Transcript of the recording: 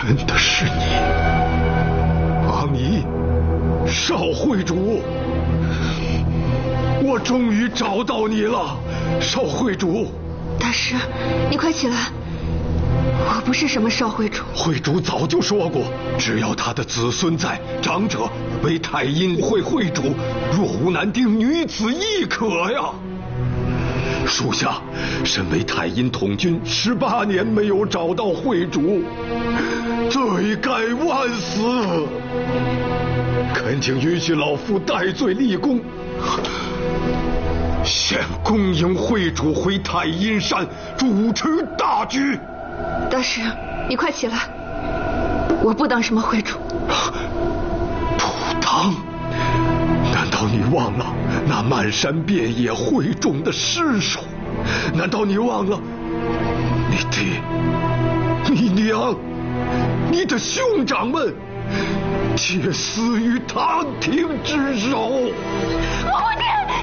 真的是你，阿弥，少会主，我终于找到你了，少会主。 大师，你快起来，我不是什么少会主。 会主早就说过，只要他的子孙在，长者为太阴会主，若无男丁，女子亦可呀。属下身为太阴统军18年，没有找到会主，罪该万死。恳请允许老夫戴罪立功，现恭迎会主回太阴山主持大局。 大师，你快起来，我不当什么会主。 不当？难道你忘了那漫山遍野会众的尸首？难道你忘了你爹、你娘、你的兄长们皆死于唐廷之手？ 我